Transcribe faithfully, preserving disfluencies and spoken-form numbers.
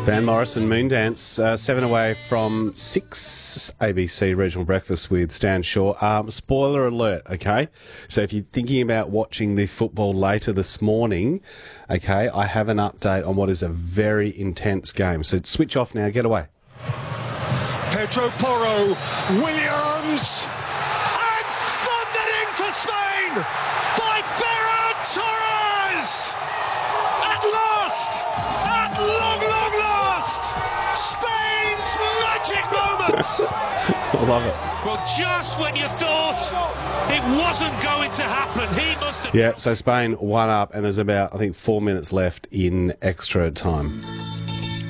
Van Morrison, Moondance, uh, seven away from six A B C Regional Breakfast with Stan Shaw. Um, spoiler alert, okay? So if you're thinking about watching the football later this morning, okay, I have an update on what is a very intense game. So switch off now, get away. Pedro Porro, Williams, and thundering for Spain by Ferran Torres! At last! At long, long last! Spain's magic moment! I love it. Well, just when you thought it wasn't going to happen, he must have... Yeah, so Spain one up, and there's about, I think, four minutes left in extra time.